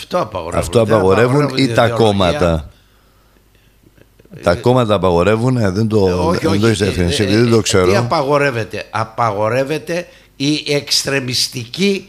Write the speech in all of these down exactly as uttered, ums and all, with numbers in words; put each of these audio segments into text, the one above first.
Αυτό απαγορεύουν. Αυτό απαγορεύουν ή τα κόμματα. Τα κόμματα απαγορεύουν, δεν το, όχι, δεν όχι, το έχεις ευθύνηση, επειδή δεν το ξέρω. Τι απαγορεύεται? Απαγορεύεται η εξτρεμιστική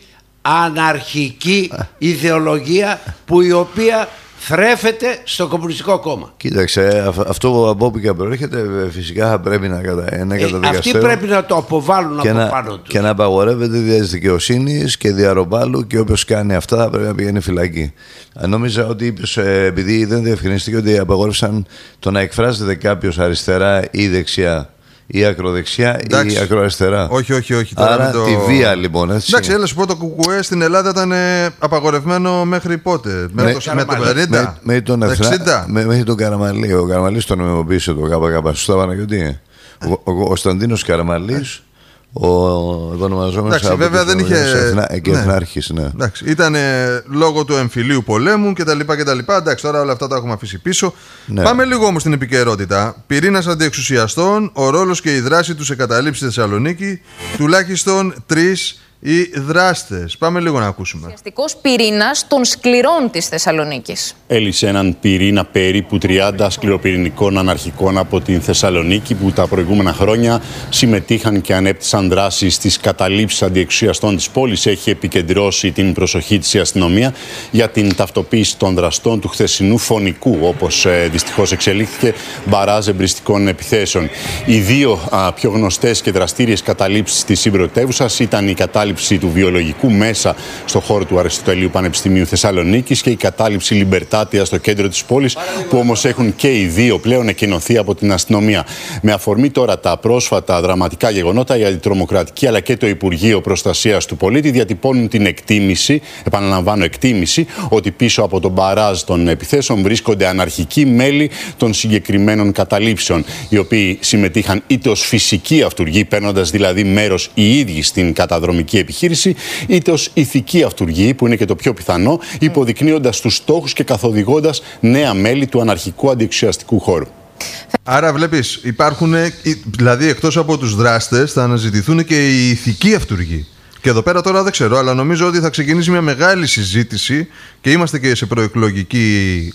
αναρχική ιδεολογία που η οποία θρέφεται στο Κομμουνιστικό Κόμμα. Κοίταξε, αυτό από όπου και προέρχεται φυσικά πρέπει να, κατα... να ε, καταδικαστεί. Αυτοί πρέπει να το αποβάλουν από να, πάνω τους. Και να απαγορεύεται δια της δικαιοσύνης και δια ροπάλου, και όποιος κάνει αυτά θα πρέπει να πηγαίνει φυλακή. Νόμιζα ότι είπες, επειδή δεν διευκρινίστηκε, ότι απαγόρευσαν το να εκφράζεται κάποιος αριστερά ή δεξιά ή ακροδεξιά. Εντάξει. Ή ακροαριστερά. Όχι, όχι, όχι. Άρα το... τη βία λοιπόν. Έτσι. Εντάξει, έλα σου πω, το κουκουέ στην Ελλάδα ήταν απαγορευμένο μέχρι πότε? Με, μέχρι το, με το πενήντα, με, με τον εξήντα. Με, μέχρι τον Καραμαλή. Ο Καραμαλής τον νομιμοποίησε το ΚΚ. Σωστά, Παναγιώτη. Ο, ο, ο Κωνσταντίνος Καραμαλής, ο ονομαζόμενος από βέβαια δεν είχε... εθνα... και ναι. Εθνάρχης, ναι. Ήταν λόγω του εμφυλίου πολέμου κτλ. Εντάξει, τώρα όλα αυτά τα έχουμε αφήσει πίσω. Ναι. Πάμε λίγο όμως στην επικαιρότητα. Πυρήνας αντιεξουσιαστών, ο ρόλος και η δράση του σε καταλήψεις στη Θεσσαλονίκη, τουλάχιστον τρεις οι δράστες. Πάμε λίγο να ακούσουμε. Ουσιαστικός πυρήνας των σκληρών της Θεσσαλονίκης. Έλυσε έναν πυρήνα περίπου τριάντα σκληροπυρηνικών αναρχικών από την Θεσσαλονίκη, που τα προηγούμενα χρόνια συμμετείχαν και ανέπτυσαν δράσεις στις καταλήψεις αντιεξουσιαστών της πόλης. Έχει επικεντρώσει την προσοχή της η αστυνομία για την ταυτοποίηση των δραστών του χθεσινού φωνικού, όπως ε, δυστυχώς εξελίχθηκε, μπαράζ εμπριστικών επιθέσεων. Οι δύο α, πιο γνωστές και δραστήριες καταλήψεις της συμπρωτεύουσας ήταν η κατάληψη του βιολογικού μέσα στο χώρο του Αριστοτελείου Πανεπιστημίου Θεσσαλονίκης και η κατάληψη Λιμπερτάτια στο κέντρο της πόλης, που όμως έχουν και οι δύο πλέον εκκοινωθεί από την αστυνομία. Με αφορμή τώρα τα πρόσφατα δραματικά γεγονότα, η Αντιτρομοκρατική αλλά και το Υπουργείο Προστασίας του Πολίτη διατυπώνουν την εκτίμηση, επαναλαμβάνω εκτίμηση, ότι πίσω από τον μπαράζ των επιθέσεων βρίσκονται αναρχικοί μέλη των συγκεκριμένων καταλήψεων, οι οποίοι συμμετείχαν είτε ως φυσικοί αυτουργοί, παίρνοντας δηλαδή μέρος οι ίδιοι στην καταδρομική επιχείρηση, είτε ως ηθικοί αυτουργοί, που είναι και το πιο πιθανό, υποδεικνύοντας τους στόχους και καθοδηγώντας νέα μέλη του αναρχικού αντιεξουσιαστικού χώρου. Άρα βλέπεις, υπάρχουν, δηλαδή εκτός από τους δράστες θα αναζητηθούν και οι ηθικοί αυτουργοί. Και εδώ πέρα τώρα δεν ξέρω, αλλά νομίζω ότι θα ξεκινήσει μια μεγάλη συζήτηση και είμαστε και σε προεκλογική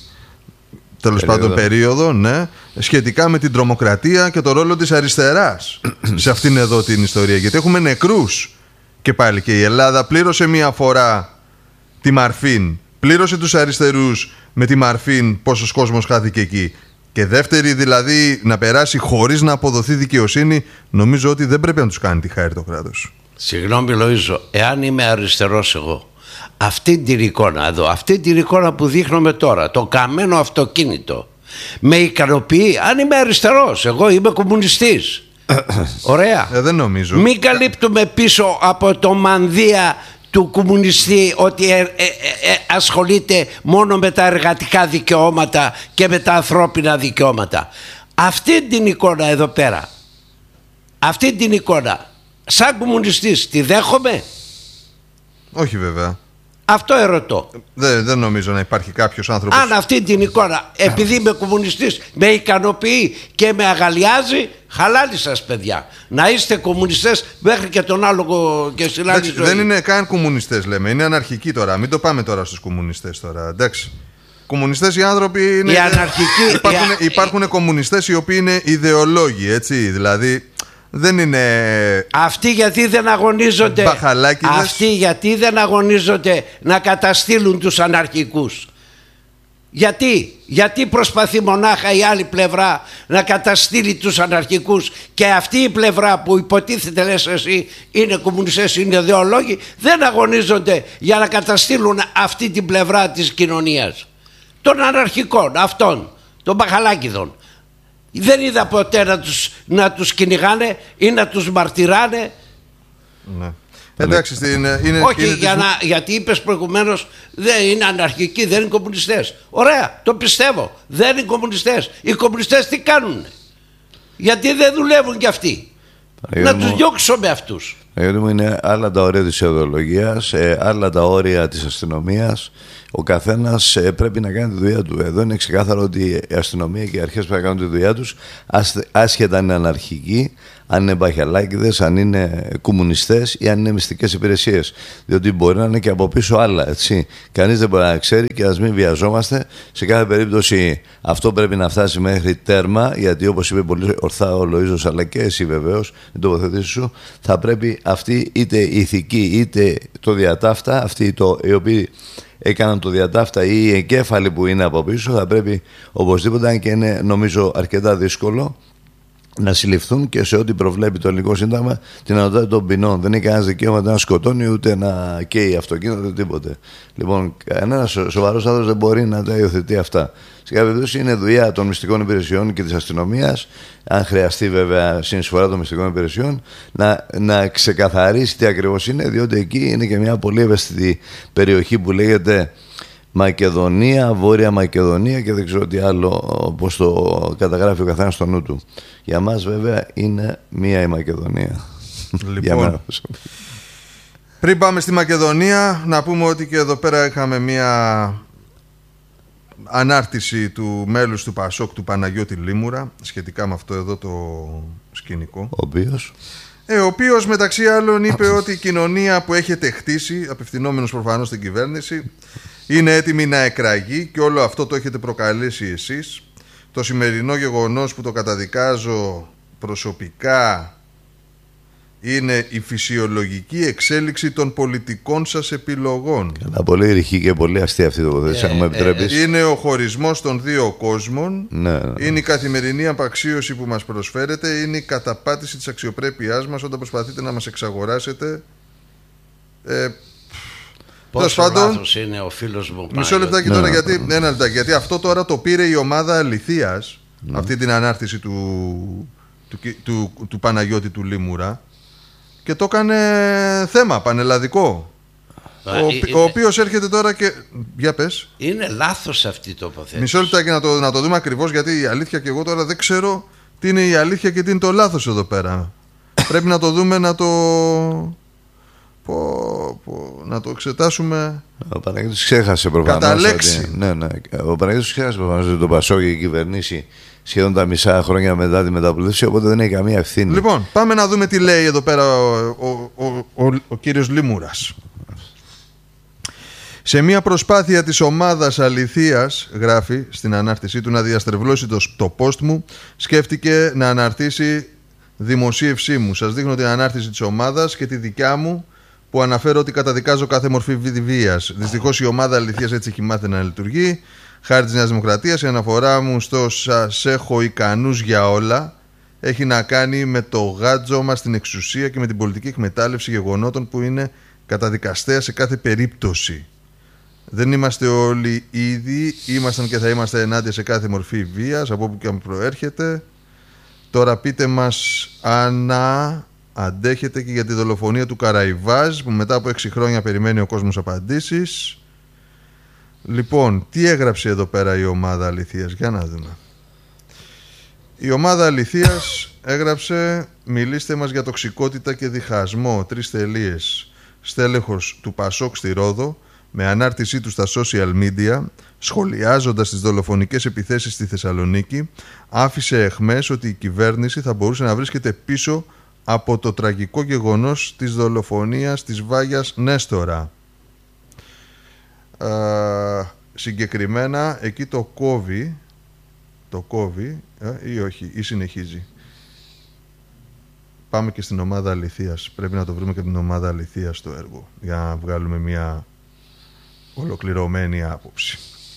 τέλος πάντων περίοδο, ναι, σχετικά με την τρομοκρατία και το ρόλο της αριστεράς σε αυτήν εδώ την ιστορία. Γιατί έχουμε νεκρούς. Και πάλι και η Ελλάδα πλήρωσε μία φορά τη Μαρφίν, πλήρωσε τους αριστερούς με τη Μαρφίν, πόσος κόσμος χάθηκε εκεί. Και δεύτερη δηλαδή να περάσει χωρίς να αποδοθεί δικαιοσύνη, νομίζω ότι δεν πρέπει να τους κάνει τη χάρη το κράτος. Συγγνώμη Λοΐζο, εάν είμαι αριστερός εγώ, αυτή την εικόνα εδώ, αυτή την εικόνα που δείχνουμε τώρα, το καμένο αυτοκίνητο, με ικανοποιεί? Αν είμαι αριστερός, εγώ είμαι κομμουνιστής. Ωραία. Ε, δεν νομίζω. Μην καλύπτουμε πίσω από το μανδύα του κομμουνιστή ότι ε, ε, ε, ε, ασχολείται μόνο με τα εργατικά δικαιώματα και με τα ανθρώπινα δικαιώματα. Αυτή την εικόνα εδώ πέρα, αυτή την εικόνα σαν κομμουνιστής τη δέχομαι? Όχι βέβαια. Αυτό ερωτώ. Δεν, δεν νομίζω να υπάρχει κάποιος άνθρωπος. Αν αυτή την εικόνα, επειδή είμαι κομμουνιστής, με ικανοποιεί και με αγαλιάζει, χαλάλι σας παιδιά. Να είστε κομμουνιστές μέχρι και τον άλλο και στην άλλη ζωή. Δεν είναι καν κομμουνιστές λέμε, είναι αναρχικοί τώρα. Μην το πάμε τώρα στους κομμουνιστές τώρα, εντάξει. Κομμουνιστές οι άνθρωποι είναι... Οι αναρχικοί... Υπάρχουν, οι... υπάρχουν κομμουνιστές οι οποίοι είναι ιδεολόγοι, έτσι, δηλαδή... Δεν είναι... Αυτοί γιατί δεν αγωνίζονται Αυτοί γιατί δεν αγωνίζονται να καταστήλουν τους αναρχικούς? Γιατί Γιατί προσπαθεί μονάχα η άλλη πλευρά να καταστήλει τους αναρχικούς, και αυτή η πλευρά που υποτίθεται λες εσύ είναι κομμουνιστές, είναι ιδεολόγοι, δεν αγωνίζονται για να καταστήλουν αυτή την πλευρά της κοινωνίας των αναρχικών, αυτών των μπαχαλάκιδων. Δεν είδα ποτέ να τους, να τους κυνηγάνε ή να τους μαρτυράνε. Ναι. Εντάξει, είναι, είναι, όχι, είναι για της... να, γιατί είπες προηγουμένως δεν είναι αναρχικοί, δεν είναι κομμουνιστές. Ωραία, το πιστεύω, δεν είναι κομμουνιστές. Οι κομμουνιστές τι κάνουν? Γιατί δεν δουλεύουν κι αυτοί? Να τους διώξω με αυτούς. Γιατί μου είναι άλλα τα όρια της ιδεολογίας, άλλα τα όρια της αστυνομίας. Ο καθένας πρέπει να κάνει τη δουλειά του. Εδώ είναι ξεκάθαρο ότι η αστυνομία και οι αρχές πρέπει να κάνουν τη δουλειά τους, άσχετα αν είναι αναρχικοί, αν είναι μπαχιαλάκηδες, αν είναι κομμουνιστές ή αν είναι μυστικές υπηρεσίες. Διότι μπορεί να είναι και από πίσω άλλα. Έτσι. Κανείς δεν μπορεί να ξέρει και ας μην βιαζόμαστε. Σε κάθε περίπτωση αυτό πρέπει να φτάσει μέχρι τέρμα, γιατί όπως είπε πολύ ορθά ο Λοΐζος, αλλά και εσύ βεβαίως, την τοποθετήση σου, θα πρέπει αυτοί είτε ηθικοί είτε το διατάφτα, αυτοί το, οι οποίοι έκαναν το διατάφτα ή οι εγκέφαλοι που είναι από πίσω, θα πρέπει οπωσδήποτε, αν και είναι νομίζω αρκετά δύσκολο, να συλληφθούν και σε ό,τι προβλέπει το Ελληνικό Σύνταγμα την ανωτάτη των ποινών. Δεν έχει κανένα δικαίωμα να σκοτώνει ούτε να καίει αυτοκίνητο ούτε τίποτε. Λοιπόν, κανένα σοβαρός άνθρωπος δεν μπορεί να τα υιοθετεί αυτά. Σε κάποια περίπτωση είναι δουλειά των μυστικών υπηρεσιών και της αστυνομίας, αν χρειαστεί βέβαια συνεισφορά των μυστικών υπηρεσιών, να, να ξεκαθαρίσει τι ακριβώς είναι, διότι εκεί είναι και μια πολύ ευαίσθητη περιοχή που λέγεται Μακεδονία, Βόρεια Μακεδονία και δεν ξέρω τι άλλο, πώς το καταγράφει ο καθένας στο νου του. Για μας βέβαια είναι μία η Μακεδονία. Λοιπόν, πριν πάμε στη Μακεδονία, να πούμε ότι και εδώ πέρα είχαμε μία ανάρτηση του μέλους του Πασόκ, του Παναγιώτη Λίμουρα, σχετικά με αυτό εδώ το σκηνικό. Ο οποίος... Ε, ο οποίος μεταξύ άλλων είπε ότι η κοινωνία που έχετε χτίσει, απευθυνόμενος προφανώς στην κυβέρνηση, είναι έτοιμη να εκραγεί και όλο αυτό το έχετε προκαλέσει εσείς. Το σημερινό γεγονός που το καταδικάζω προσωπικά είναι η φυσιολογική εξέλιξη των πολιτικών σας επιλογών. Καλά, πολύ ρηχή και πολύ αστεία αυτή η τοποθέτηση, αν μου επιτρέπεις. Είναι ο χωρισμός των δύο κόσμων, ναι, ναι. Είναι η καθημερινή απαξίωση που μας προσφέρετε, είναι η καταπάτηση της αξιοπρέπειάς μας όταν προσπαθείτε να μας εξαγοράσετε. Ε, Πόσο λάθος είναι ο φίλος μου. Μισό λεπτάκι ναι, τώρα, ναι, γιατί, ναι. Ένα λεπτάκι, γιατί αυτό τώρα το πήρε η ομάδα Αληθείας, ναι. Αυτή την ανάρτηση του, του, του, του, του Παναγιώτη του Λίμουρα, και το έκανε θέμα πανελλαδικό. Ο, είναι... ο οποίος έρχεται τώρα και... Για πες. Είναι λάθος αυτή η τοποθέτηση. Μισό λεπτάκι να το, να το δούμε ακριβώς, γιατί η αλήθεια και εγώ τώρα δεν ξέρω τι είναι η αλήθεια και τι είναι το λάθος εδώ πέρα. Πρέπει να το δούμε, να το... Πω, πω, να το εξετάσουμε. Ο Παναγιώτης ξέχασε προφανώς. Κατά λέξη. Ότι, ναι, ναι. Ο Παναγιώτης ξέχασε προφανώς ότι το Πασόκ έχει κυβερνήσει σχεδόν τα μισά χρόνια μετά τη μεταπολίτευση, οπότε δεν έχει καμία ευθύνη. Λοιπόν, πάμε να δούμε τι λέει εδώ πέρα ο, ο, ο, ο, ο κύριος Λίμουρας. Σε μια προσπάθεια της ομάδας Αληθείας, γράφει στην ανάρτησή του, να διαστρεβλώσει το, το post μου, σκέφτηκε να αναρτήσει δημοσίευσή μου. Σας δείχνω την ανάρτηση της ομάδας και τη δικιά μου, που αναφέρω ότι καταδικάζω κάθε μορφή βίας. Δυστυχώς η ομάδα Αληθείας έτσι έχει μάθει να λειτουργεί. Χάρη της Νέας Δημοκρατίας, η αναφορά μου στο «σας έχω ικανούς για όλα» έχει να κάνει με το γάτζωμα στην εξουσία και με την πολιτική εκμετάλλευση γεγονότων που είναι καταδικαστέα σε κάθε περίπτωση. Δεν είμαστε όλοι ίδιοι, ήμασταν και θα είμαστε ενάντια σε κάθε μορφή βίας, από όπου και αν προέρχεται. Τώρα πείτε μας αν αντέχετε και για τη δολοφονία του Καραϊβάζ, που μετά από έξι χρόνια περιμένει ο κόσμος απαντήσεις. Λοιπόν, τι έγραψε εδώ πέρα η ομάδα Αληθείας, για να δούμε. Η ομάδα Αληθείας έγραψε «Μιλήστε μας για τοξικότητα και διχασμό, τρεις τελείες, στέλεχος του Πασόκ στη Ρόδο», με ανάρτησή του στα social media, σχολιάζοντας τις δολοφονικές επιθέσεις στη Θεσσαλονίκη, άφησε εχμές ότι η κυβέρνηση θα μπορούσε να βρίσκεται πίσω από το τραγικό γεγονός της δολοφονίας της Βάγιας Νέστορα. Ε, συγκεκριμένα εκεί το κόβει, το κόβει ε, ή όχι, ή συνεχίζει. Πάμε και στην ομάδα Αληθείας. Πρέπει να το βρούμε και την ομάδα Αληθείας στο έργο, για να βγάλουμε μια ολοκληρωμένη άποψη.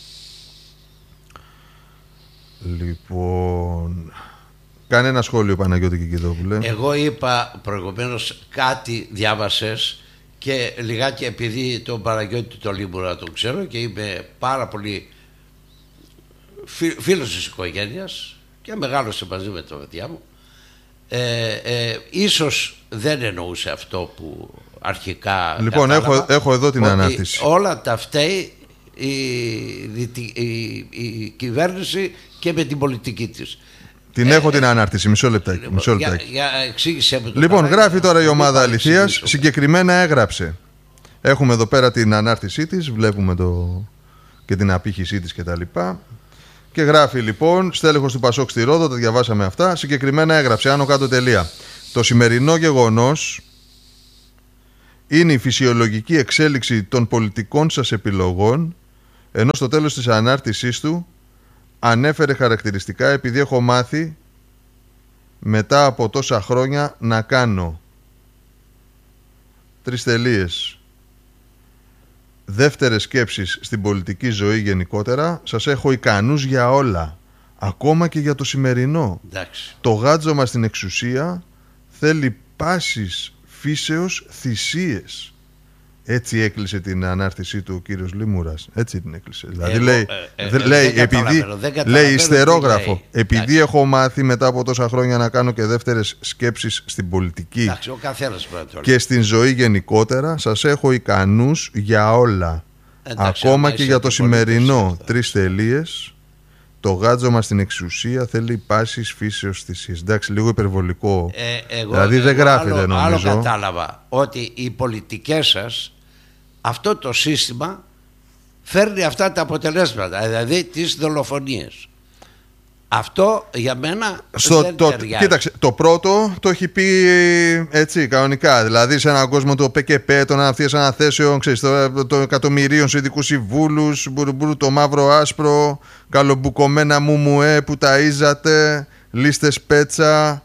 Λοιπόν, κάνε ένα σχόλιο, Παναγιώτη Κικητόπουλε. Εγώ είπα προηγουμένως κάτι, διάβασες, και λιγάκι, επειδή τον Παναγιώτη τον Λίμουρα τον ξέρω και είμαι πάρα πολύ φι, φίλος της οικογένειας και μεγάλωσε μαζί με το παιδιά μου, ε, ε, ίσως δεν εννοούσε αυτό που αρχικά λοιπόν κατάλαβα, έχω, έχω εδώ την ανάρτηση. Όλα τα φταίει η, η, η, η κυβέρνηση και με την πολιτική της. Την ε, έχω την ανάρτηση, μισό λεπτάκι. Λοιπόν, μισό λεπτάκι. Για, για, εξήγησε με το λοιπόν, παράδειγμα. γράφει τώρα η ομάδα Αληθείας, συγκεκριμένα έγραψε. Έχουμε εδώ πέρα την ανάρτησή της, βλέπουμε το... και την απήχησή της κτλ. Και, και γράφει λοιπόν, στέλεχος του Πασόκ στη Ρόδο, τα διαβάσαμε αυτά. Συγκεκριμένα έγραψε, άνω κάτω τελεία. Το σημερινό γεγονός είναι η φυσιολογική εξέλιξη των πολιτικών σας επιλογών, ενώ στο τέλος της ανάρτησής του ανέφερε χαρακτηριστικά, επειδή έχω μάθει μετά από τόσα χρόνια να κάνω τρεις τελείες δεύτερες σκέψεις στην πολιτική ζωή γενικότερα. Σας έχω ικανούς για όλα, ακόμα και για το σημερινό. Εντάξει. Το γάτζωμα στην εξουσία θέλει πάσης φύσεως θυσίες. Έτσι έκλεισε την ανάρτησή του ο κύριος Λίμουρας. Έτσι την έκλεισε. Δηλαδή Εγώ, λέει, ε, ε, δε, ε, λέει, δεν επειδή, λέει ιστερόγραφο, επειδή Εντάξει. έχω μάθει μετά από τόσα χρόνια να κάνω και δεύτερες σκέψεις στην πολιτική Εντάξει, ο καθένας πρέπει να το και στην ζωή γενικότερα, σας έχω ικανούς για όλα. Εντάξει, ακόμα και για το σημερινό. Τρεις τελείες. Το γάτζωμα στην εξουσία θέλει πάσης φύσεως θυσίες. Εντάξει, λίγο υπερβολικό. Ε, εγώ, δηλαδή δεν εγώ γράφεται άλλο, νομίζω. Άλλο κατάλαβα ότι οι πολιτικές σας, αυτό το σύστημα φέρνει αυτά τα αποτελέσματα, δηλαδή τις δολοφονίες. Αυτό για μένα Στο, δεν το, ταιριάζει. Κοίταξε, το πρώτο το έχει πει έτσι κανονικά. Δηλαδή σε έναν κόσμο του ΠΚΠ, των αναθείας αναθέσεων, ξέρεις, το, το εκατομμυρίων σε ειδικούς συμβούλους, μπουρμπουρ, το μαύρο άσπρο, καλομπουκωμένα μουμουέ που ταΐζατε, λίστες πέτσα.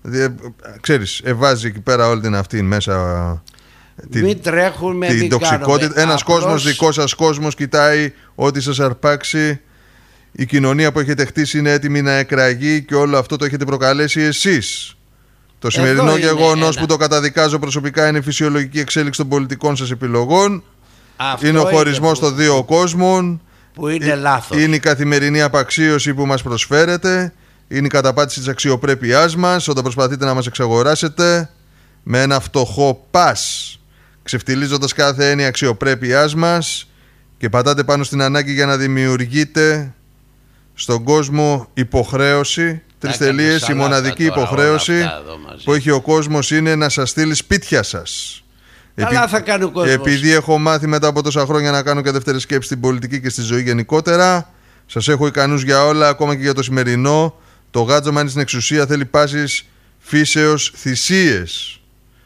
Ξέρεις, εβάζει εκεί πέρα όλη την αυτή μέσα. Μην την, τρέχουμε, την μην τοξικότητα. Ένας Απλώς... κόσμος, δικός σας κόσμος, κοιτάει ό,τι σας αρπάξει. Η κοινωνία που έχετε χτίσει είναι έτοιμη να εκραγεί και όλο αυτό το έχετε προκαλέσει εσείς. Το σημερινό γεγονός που το καταδικάζω προσωπικά είναι η φυσιολογική εξέλιξη των πολιτικών σας επιλογών. Αυτό είναι ο χωρισμός των δύο κόσμων. Που είναι λάθος. Είναι η καθημερινή απαξίωση που μας προσφέρετε. Είναι η καταπάτηση της αξιοπρέπειάς μας όταν προσπαθείτε να μας εξαγοράσετε με ένα φτωχό πας, ξεφτιλίζοντας κάθε έννοια αξιοπρέπειάς μας, και πατάτε πάνω στην ανάγκη για να δημιουργείτε στον κόσμο υποχρέωση. Τρεις τελείες. Η μοναδική υποχρέωση που έχει ο κόσμος είναι να σας στείλει σπίτια σας. Καλά Επί... θα κάνει ο κόσμος. Επειδή έχω μάθει μετά από τόσα χρόνια να κάνω και δεύτερες σκέψεις στην πολιτική και στη ζωή γενικότερα, σας έχω ικανούς για όλα, ακόμα και για το σημερινό. Το γάτζωμα είναι στην εξουσία, θέλει πάσης φύσεως θυσίες.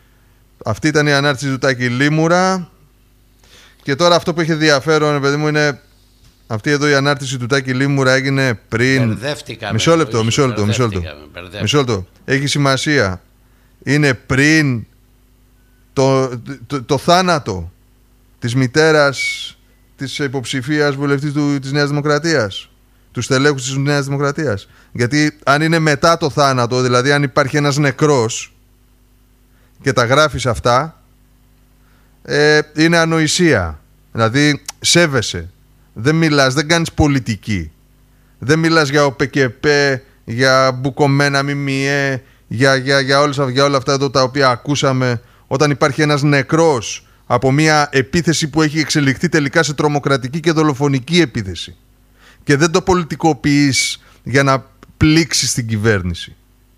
Αυτή ήταν η ανάρτηση του Τάκη Λίμουρα. Και τώρα αυτό που έχει ενδιαφέρον, παιδί μου, είναι αυτή εδώ η ανάρτηση του Τάκη Λίμουρα έγινε πριν. Μπερδεύτηκα. Μισό λεπτό, μισό λεπτό, μισό λεπτό. Μισό λεπτό. Έχει σημασία. Είναι πριν το, το, το, το θάνατο της μητέρας της υποψηφίας βουλευτής του, της Νέας Δημοκρατίας, του στελέχους της Νέας Δημοκρατίας. Γιατί αν είναι μετά το θάνατο, δηλαδή αν υπάρχει ένας νεκρός και τα γράφεις αυτά, ε, είναι ανοησία. Δηλαδή σέβεσαι. Δεν μιλάς, δεν κάνεις πολιτική. Δεν μιλάς για ΟΠΚΠ, για μπουκωμένα ΜΜΕ, για, για, για, όλες, για όλα αυτά εδώ τα οποία ακούσαμε, όταν υπάρχει ένας νεκρός από μια επίθεση που έχει εξελιχθεί τελικά σε τρομοκρατική και δολοφονική επίθεση, και δεν το πολιτικοποιείς για να πλήξεις την κυβέρνηση.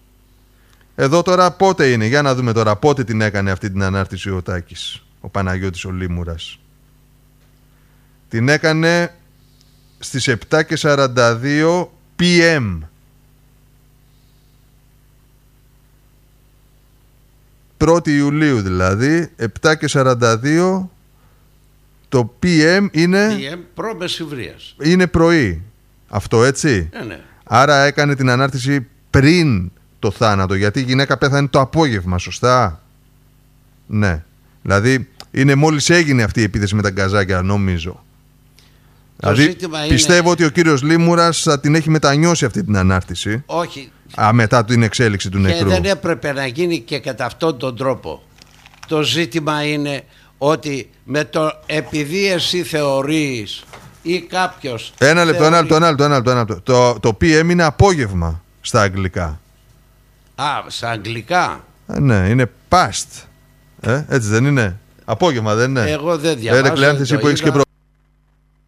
Εδώ τώρα πότε είναι, για να δούμε τώρα πότε την έκανε αυτή την ανάρτηση ο Τάκης, ο Παναγιώτης ο Λίμουρας. Την έκανε στις επτά και σαράντα δύο πι εμ. πρώτη Ιουλίου δηλαδή, επτά και σαράντα δύο. Το πι εμ είναι πι εμ προ-μεσημβρίας. Είναι πρωί. Αυτό έτσι. Ε, ναι. Άρα έκανε την ανάρτηση πριν το θάνατο, γιατί η γυναίκα πέθανε το απόγευμα, σωστά. Ναι. Δηλαδή είναι μόλις έγινε αυτή η επίθεση με τα γκαζάκια, νομίζω. Δηλαδή πιστεύω είναι... ότι ο κύριος Λίμουρας θα την έχει μετανιώσει αυτή την ανάρτηση. Όχι. Α, μετά την εξέλιξη του και νεκρού. Δεν έπρεπε να γίνει και κατά αυτόν τον τρόπο. Το ζήτημα είναι ότι με το επειδή εσύ θεωρείς ή κάποιος. Ένα λεπτό, θεωρεί... ένα λεπτό, ένα λεπτό, ένα λεπτό, ένα λεπτό. Το, το πι εμ είναι απόγευμα στα αγγλικά. Α, στα αγγλικά. Ε, ναι, είναι past. Ε, έτσι δεν είναι. Απόγευμα δεν είναι. Εγώ δεν διαβάζω. Ε, ρε, Κλεάνθη, εσύ που έχεις και προ...